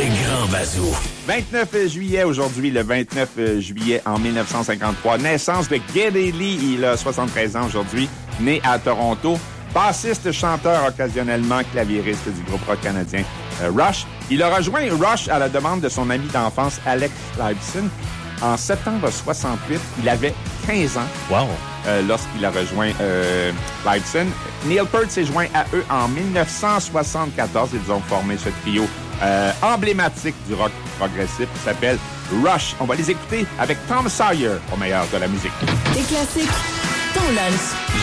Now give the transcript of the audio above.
Les grands bazous. 29 juillet aujourd'hui, le 29 juillet en 1953. Naissance de Geddy Lee, il a 73 ans aujourd'hui, né à Toronto. Bassiste, chanteur, occasionnellement claviériste du groupe rock canadien Rush. Il a rejoint Rush à la demande de son ami d'enfance Alex Lifeson. En septembre 68, il avait 15 ans. Wow. Lorsqu'il a rejoint Lifeson. Neil Peart s'est joint à eux en 1974. Ils ont formé ce trio emblématique du rock progressif qui s'appelle Rush. On va les écouter avec Tom Sawyer au meilleur de la musique. Des classiques, ton lunch.